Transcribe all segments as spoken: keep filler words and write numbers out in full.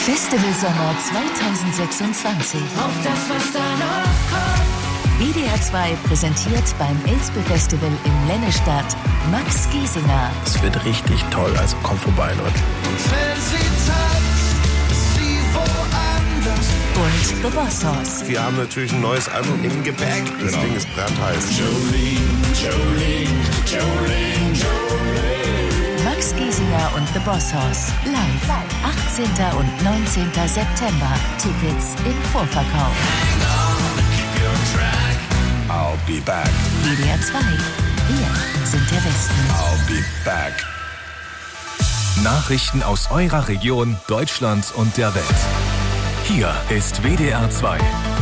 Festival Sommer zwanzig sechsundzwanzig. Auf das, was da noch kommt. W D R zwei präsentiert beim Elspe Festival in Lennestadt Max Giesinger. Es wird richtig toll, also kommt vorbei, Leute. Und wenn sie tanzt, ist sie woanders. Und The Boss Hoss. Wir haben natürlich ein neues Album im Gepäck. Das genau. Ding ist brandheiß. Jolene, Jolene, Jolene, Jolene. Max Giesinger und The Boss Hoss. Live. achtzehnten und neunzehnten September. Tickets im Vorverkauf. Hang on, keep your track. I'll be back. W D R zwei. Wir sind der Westen. I'll be back. Nachrichten aus eurer Region, Deutschland und der Welt. Hier ist W D R zwei.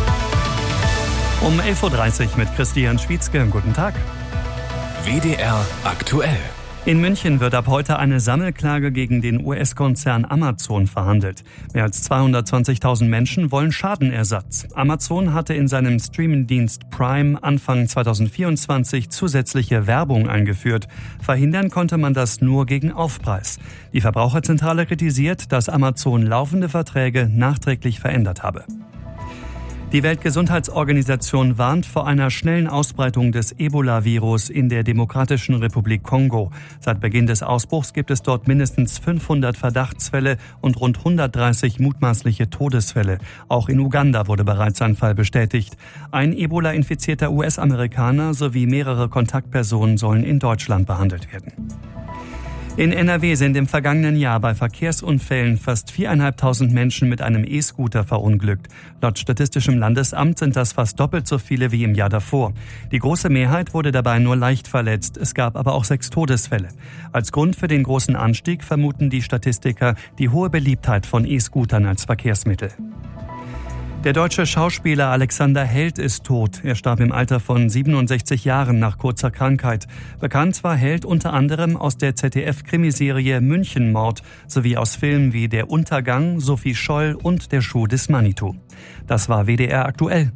Um elf Uhr dreißig mit Christian Schwietzke. Guten Tag. W D R aktuell. In München wird ab heute eine Sammelklage gegen den U S-Konzern Amazon verhandelt. Mehr als zweihundertzwanzigtausend Menschen wollen Schadenersatz. Amazon hatte in seinem Streamingdienst Prime Anfang zweitausendvierundzwanzig zusätzliche Werbung eingeführt. Verhindern konnte man das nur gegen Aufpreis. Die Verbraucherzentrale kritisiert, dass Amazon laufende Verträge nachträglich verändert habe. Die Weltgesundheitsorganisation warnt vor einer schnellen Ausbreitung des Ebola-Virus in der Demokratischen Republik Kongo. Seit Beginn des Ausbruchs gibt es dort mindestens fünfhundert Verdachtsfälle und rund hundertdreißig mutmaßliche Todesfälle. Auch in Uganda wurde bereits ein Fall bestätigt. Ein Ebola-infizierter U S-Amerikaner sowie mehrere Kontaktpersonen sollen in Deutschland behandelt werden. In N R W sind im vergangenen Jahr bei Verkehrsunfällen fast viertausendfünfhundert Menschen mit einem E-Scooter verunglückt. Laut Statistischem Landesamt sind das fast doppelt so viele wie im Jahr davor. Die große Mehrheit wurde dabei nur leicht verletzt. Es gab aber auch sechs Todesfälle. Als Grund für den großen Anstieg vermuten die Statistiker die hohe Beliebtheit von E-Scootern als Verkehrsmittel. Der deutsche Schauspieler Alexander Held ist tot. Er starb im Alter von siebenundsechzig Jahren nach kurzer Krankheit. Bekannt war Held unter anderem aus der Z D F-Krimiserie Münchenmord sowie aus Filmen wie Der Untergang, Sophie Scholl und Der Schuh des Manitou. Das war W D R aktuell.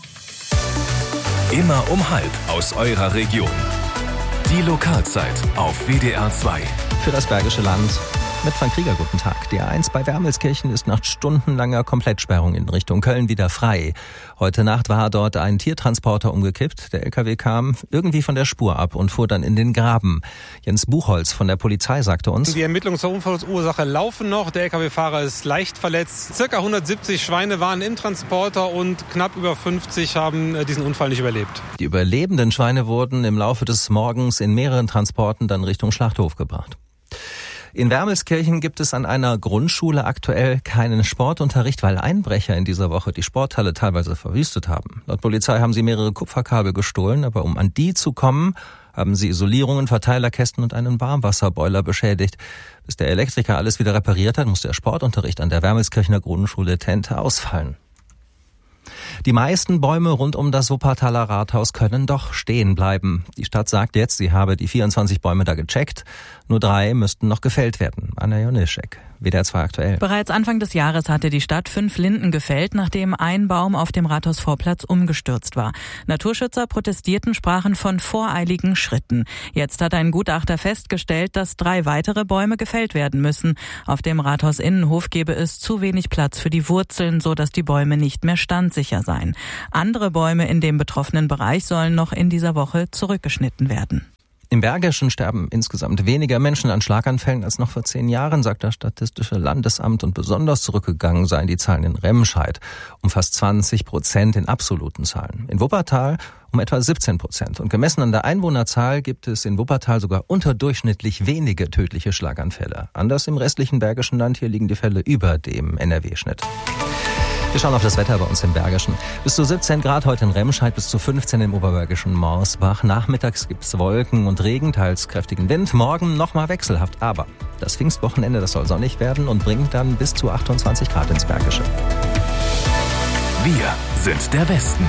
Immer um halb aus eurer Region. Die Lokalzeit auf W D R zwei. Für das Bergische Land. Mit Frank Krieger, guten Tag. Die A eins bei Wermelskirchen ist nach stundenlanger Komplettsperrung in Richtung Köln wieder frei. Heute Nacht war dort ein Tiertransporter umgekippt. Der L K W kam irgendwie von der Spur ab und fuhr dann in den Graben. Jens Buchholz von der Polizei sagte uns: Die Ermittlungen zur Unfallursache laufen noch. Der L K W-Fahrer ist leicht verletzt. Circa hundertsiebzig Schweine waren im Transporter und knapp über fünfzig haben diesen Unfall nicht überlebt. Die überlebenden Schweine wurden im Laufe des Morgens in mehreren Transporten dann Richtung Schlachthof gebracht. In Wermelskirchen gibt es an einer Grundschule aktuell keinen Sportunterricht, weil Einbrecher in dieser Woche die Sporthalle teilweise verwüstet haben. Laut Polizei haben sie mehrere Kupferkabel gestohlen, aber um an die zu kommen, haben sie Isolierungen, Verteilerkästen und einen Warmwasserboiler beschädigt. Bis der Elektriker alles wieder repariert hat, muss der Sportunterricht an der Wermelskirchener Grundschule Tente ausfallen. Die meisten Bäume rund um das Wuppertaler Rathaus können doch stehen bleiben. Die Stadt sagt jetzt, sie habe die vierundzwanzig Bäume da gecheckt. Nur drei müssten noch gefällt werden. Anna Jonischek, W D R zwei aktuell. Bereits Anfang des Jahres hatte die Stadt fünf Linden gefällt, nachdem ein Baum auf dem Rathausvorplatz umgestürzt war. Naturschützer protestierten, sprachen von voreiligen Schritten. Jetzt hat ein Gutachter festgestellt, dass drei weitere Bäume gefällt werden müssen. Auf dem Rathaus-Innenhof gebe es zu wenig Platz für die Wurzeln, so dass die Bäume nicht mehr standsicher sein. Andere Bäume in dem betroffenen Bereich sollen noch in dieser Woche zurückgeschnitten werden. Im Bergischen sterben insgesamt weniger Menschen an Schlaganfällen als noch vor zehn Jahren, sagt das Statistische Landesamt. Und besonders zurückgegangen seien die Zahlen in Remscheid um fast zwanzig Prozent in absoluten Zahlen. In Wuppertal um etwa siebzehn Prozent. Und gemessen an der Einwohnerzahl gibt es in Wuppertal sogar unterdurchschnittlich wenige tödliche Schlaganfälle. Anders im restlichen Bergischen Land, hier liegen die Fälle über dem N R W-Schnitt. Wir schauen auf das Wetter bei uns im Bergischen. Bis zu siebzehn Grad heute in Remscheid, bis zu fünfzehn im oberbergischen Morsbach. Nachmittags gibt's Wolken und Regen, teils kräftigen Wind. Morgen nochmal wechselhaft. Aber das Pfingstwochenende, das soll sonnig werden und bringt dann bis zu achtundzwanzig Grad ins Bergische. Wir sind der Westen.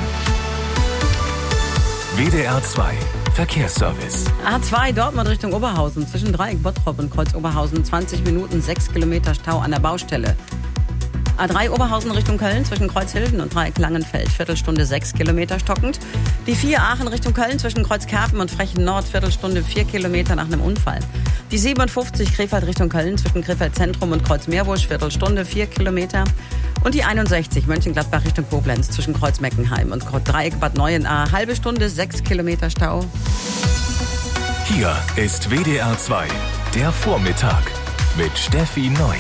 W D R zwei Verkehrsservice. A zwei Dortmund Richtung Oberhausen. Zwischen Dreieck Bottrop und Kreuz Oberhausen. zwanzig Minuten, sechs Kilometer Stau an der Baustelle. A drei Oberhausen Richtung Köln zwischen Kreuzhilden und Dreieck Langenfeld, Viertelstunde sechs Kilometer stockend. Die vier Aachen Richtung Köln zwischen Kreuzkerpen und Frechen Nord, Viertelstunde vier Kilometer nach einem Unfall. Die siebenundfünfzig Krefeld Richtung Köln zwischen Krefeld Zentrum und Kreuz-Meerbusch, Viertelstunde vier Kilometer. Und die einundsechzig Mönchengladbach Richtung Koblenz zwischen Kreuz-Meckenheim und Dreieck Bad Neuenahr, halbe Stunde, sechs Kilometer Stau. Hier ist W D R zwei, der Vormittag mit Steffi Neu.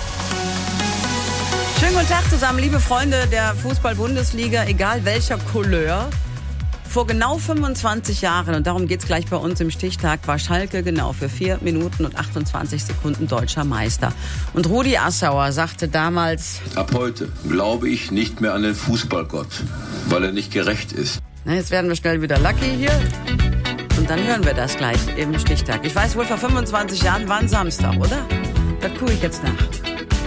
Schönen guten Tag zusammen, liebe Freunde der Fußball-Bundesliga, egal welcher Couleur. Vor genau fünfundzwanzig Jahren, und darum geht's gleich bei uns im Stichtag, war Schalke genau für vier Minuten und achtundzwanzig Sekunden deutscher Meister. Und Rudi Assauer sagte damals: Ab heute glaube ich nicht mehr an den Fußballgott, weil er nicht gerecht ist. Na, jetzt werden wir schnell wieder lucky hier. Und dann hören wir das gleich im Stichtag. Ich weiß wohl, vor fünfundzwanzig Jahren war ein Samstag, oder? Das tue ich jetzt nach.